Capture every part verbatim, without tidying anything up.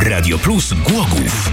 Radio Plus Głogów.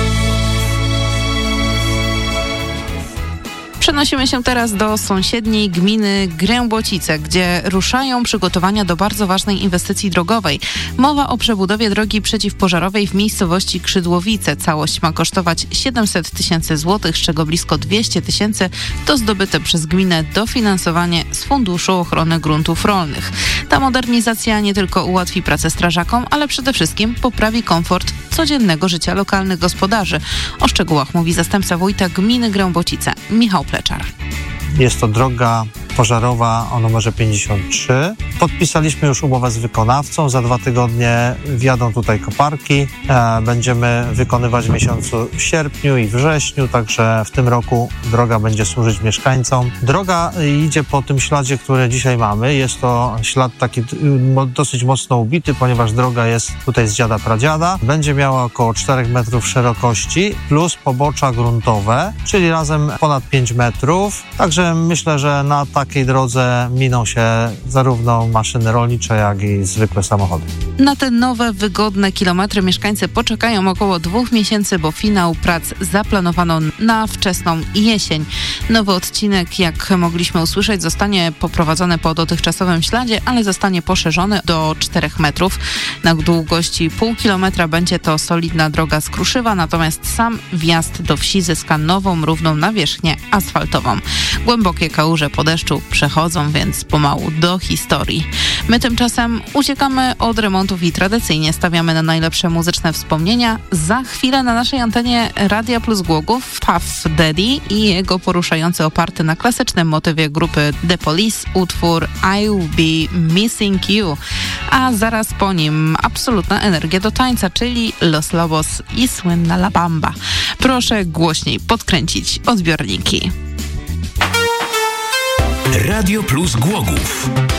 Przenosimy się teraz do sąsiedniej gminy Grębocice, gdzie ruszają przygotowania do bardzo ważnej inwestycji drogowej. Mowa o przebudowie drogi przeciwpożarowej w miejscowości Krzydłowice. Całość ma kosztować siedemset tysięcy złotych, z czego blisko dwieście tysięcy to zdobyte przez gminę dofinansowanie z Funduszu Ochrony Gruntów Rolnych. Ta modernizacja nie tylko ułatwi pracę strażakom, ale przede wszystkim poprawi komfort codziennego życia lokalnych gospodarzy. O szczegółach mówi zastępca wójta gminy Grębocice, Michał Pleczar. Jest to droga pożarowa o numerze pięćdziesiąt trzy. Podpisaliśmy już umowę z wykonawcą. Za dwa tygodnie wjadą tutaj koparki. E, będziemy wykonywać w miesiącu sierpniu i wrześniu, także w tym roku droga będzie służyć mieszkańcom. Droga idzie po tym śladzie, który dzisiaj mamy. Jest to ślad taki dosyć mocno ubity, ponieważ droga jest tutaj z dziada pradziada. Będzie miała około czterech metrów szerokości plus pobocza gruntowe, czyli razem ponad pięć metrów. Także myślę, że na takiej drodze miną się zarówno maszyny rolnicze, jak i zwykłe samochody. Na te nowe, wygodne kilometry mieszkańcy poczekają około dwóch miesięcy, bo finał prac zaplanowano na wczesną jesień. Nowy odcinek, jak mogliśmy usłyszeć, zostanie poprowadzony po dotychczasowym śladzie, ale zostanie poszerzony do czterech metrów. Na długości pół kilometra będzie to solidna droga z Kruszywa, natomiast sam wjazd do wsi zyska nową, równą nawierzchnię asfaltową. Głębokie kałuże po deszczu przechodzą więc pomału do historii. My tymczasem uciekamy od remontów i tradycyjnie stawiamy na najlepsze muzyczne wspomnienia. Za chwilę na naszej antenie Radia Plus Głogów Puff Daddy i jego poruszający oparty na klasycznym motywie grupy The Police utwór I'll Be Missing You, a zaraz po nim absolutna energia do tańca, czyli Los Lobos i słynna La Bamba. Proszę głośniej podkręcić odbiorniki. Radio Plus Głogów.